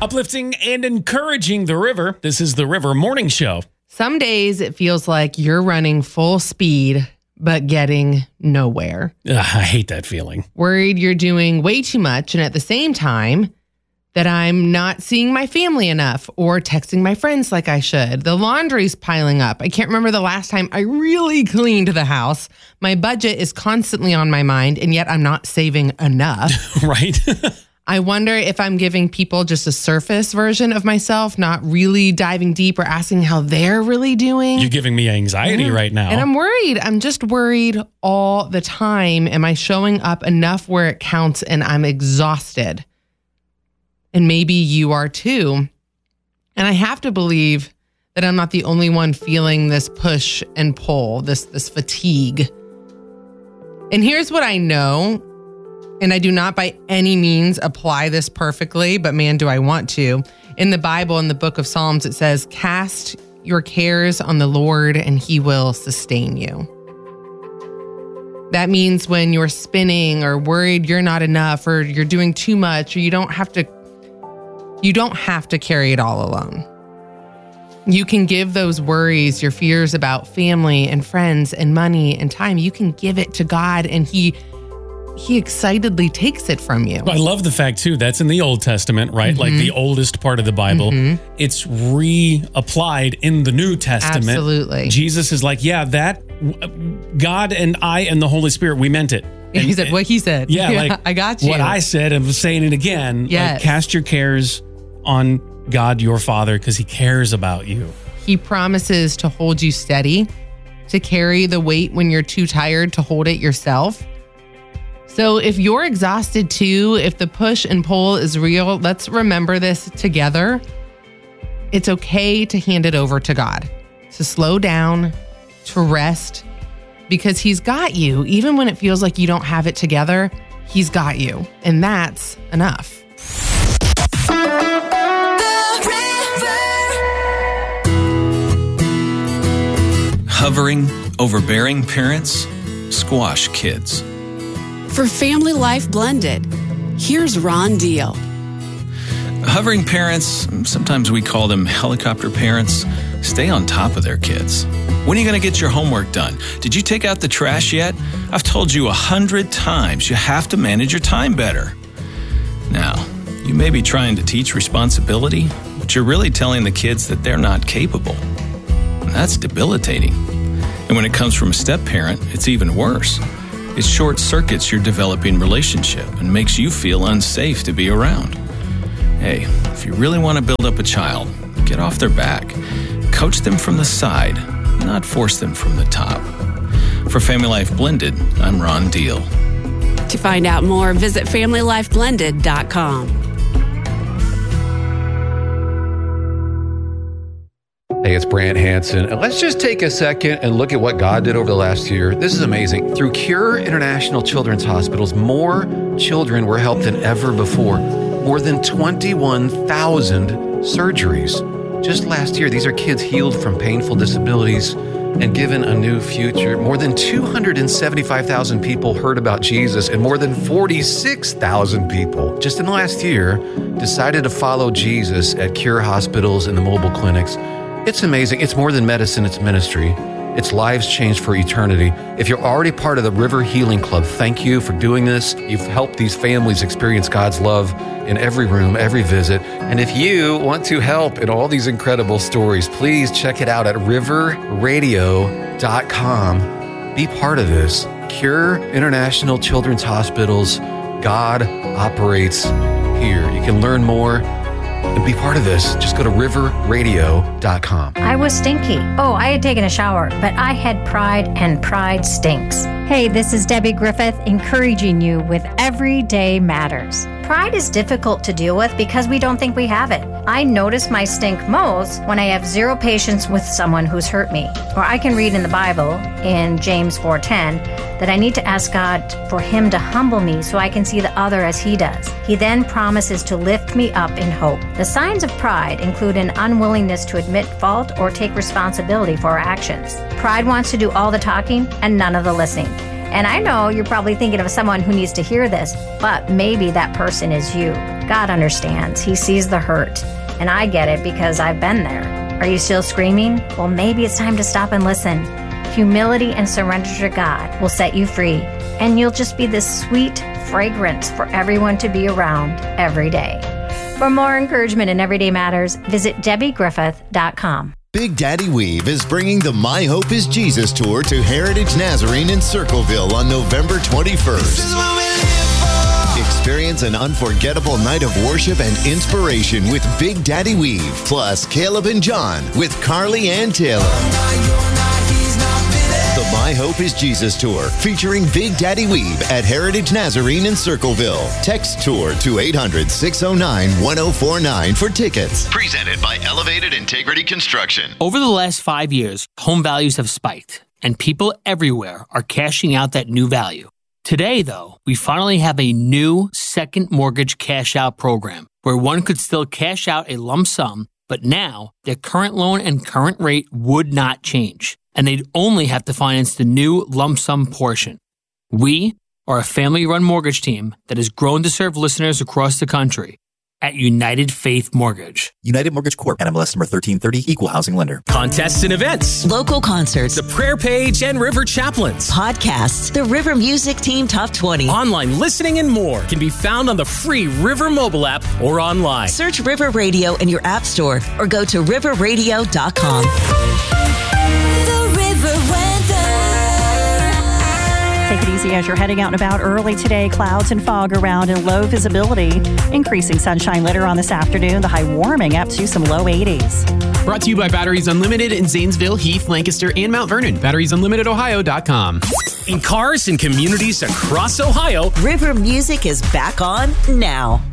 Uplifting and encouraging the river. This is the River Morning Show. Some days it feels like you're running full speed, but getting nowhere. I hate that feeling. Worried you're doing way too much, and at the same time, that I'm not seeing my family enough or texting my friends like I should. The laundry's piling up. I can't remember the last time I really cleaned the house. My budget is constantly on my mind, and yet I'm not saving enough. Right? I wonder if I'm giving people just a surface version of myself, not really diving deep or asking how they're really doing. You're giving me anxiety right now. And I'm worried. I'm just worried all the time. Am I showing up enough where it counts and I'm exhausted? And maybe you are too. And I have to believe that I'm not the only one feeling this push and pull, this fatigue. And here's what I know, and I do not by any means apply this perfectly, but man, do I want to. In the Bible, in the book of Psalms, it says, cast your cares on the Lord and he will sustain you. That means when you're spinning or worried you're not enough or you're doing too much or you don't have to carry it all alone. You can give those worries, your fears about family and friends and money and time, you can give it to God and He excitedly takes it from you. I love the fact, too, that's in the Old Testament, right? Like the oldest part of the Bible. It's reapplied in the New Testament. Absolutely. Jesus is like, yeah, that God and I and the Holy Spirit, we meant it. And, he said what he said. Yeah, like I got you. What I said, I'm saying it again. Yes. Like, cast your cares on God, your Father, because he cares about you. He promises to hold you steady, to carry the weight when you're too tired to hold it yourself. So if you're exhausted too, if the push and pull is real, let's remember this together. It's okay to hand it over to God, to slow down, to rest, because he's got you. Even when it feels like you don't have it together, he's got you. And that's enough. Hovering, overbearing parents squash kids. For Family Life Blended, here's Ron Deal. Hovering parents, sometimes we call them helicopter parents, stay on top of their kids. When are you going to get your homework done? Did you take out the trash yet? I've told you 100 times you have to manage your time better. Now, you may be trying to teach responsibility, but you're really telling the kids that they're not capable. And that's debilitating. And when it comes from a step-parent, it's even worse. It short-circuits your developing relationship and makes you feel unsafe to be around. Hey, if you really want to build up a child, get off their back. Coach them from the side, not force them from the top. For Family Life Blended, I'm Ron Deal. To find out more, visit FamilyLifeBlended.com. Hey, it's Brant Hansen, and let's just take a second and look at what God did over the last year. This is amazing. Through Cure International Children's Hospitals, more children were helped than ever before. More than 21,000 surgeries. Just last year, these are kids healed from painful disabilities and given a new future. More than 275,000 people heard about Jesus, and more than 46,000 people just in the last year decided to follow Jesus at Cure hospitals and the mobile clinics. It's amazing. It's more than medicine, it's ministry. It's lives changed for eternity. If you're already part of the River Healing Club, thank you for doing this. You've helped these families experience God's love in every room, every visit. And if you want to help in all these incredible stories, please check it out at riverradio.com. Be part of this. Cure International Children's Hospitals. God operates here. You can learn more and be part of this. Just go to riverradio.com. I was stinky. Oh, I had taken a shower, but I had pride, and pride stinks. Hey, this is Debbie Griffith encouraging you with Everyday Matters. Pride is difficult to deal with because we don't think we have it. I notice my stink most when I have zero patience with someone who's hurt me. Or I can read in the Bible, in James 4:10, that I need to ask God for Him to humble me so I can see the other as He does. He then promises to lift me up in hope. The signs of pride include an unwillingness to admit fault or take responsibility for our actions. Pride wants to do all the talking and none of the listening. And I know you're probably thinking of someone who needs to hear this, but maybe that person is you. God understands. He sees the hurt. And I get it because I've been there. Are you still screaming? Well, maybe it's time to stop and listen. Humility and surrender to God will set you free, and you'll just be this sweet fragrance for everyone to be around every day. For more encouragement in Everyday Matters, visit DebbieGriffith.com. Big Daddy Weave is bringing the My Hope is Jesus tour to Heritage Nazarene in Circleville on November 21st. Experience an unforgettable night of worship and inspiration with Big Daddy Weave, plus Caleb and John with Carly Ann Taylor. The My Hope is Jesus Tour, featuring Big Daddy Weave at Heritage Nazarene in Circleville. Text tour to 800-609-1049 for tickets. Presented by Elevated Integrity Construction. Over the last 5 years, home values have spiked, and people everywhere are cashing out that new value. Today, though, we finally have a new second mortgage cash out program where one could still cash out a lump sum, but now their current loan and current rate would not change, and they'd only have to finance the new lump sum portion. We are a family-run mortgage team that has grown to serve listeners across the country at United Faith Mortgage. United Mortgage Corp. NMLS number 1330, Equal Housing Lender. Contests and events. Local concerts. The Prayer Page and River Chaplains. Podcasts. The River Music Team Top 20. Online listening and more can be found on the free River mobile app or online. Search River Radio in your app store or go to riverradio.com. The River Weather. Take it easy as you're heading out and about early today. Clouds and fog around and low visibility. Increasing sunshine later on this afternoon. The high warming up to some low 80s. Brought to you by Batteries Unlimited in Zanesville, Heath, Lancaster, and Mount Vernon. BatteriesUnlimitedOhio.com. In cars and communities across Ohio, River Music is back on now.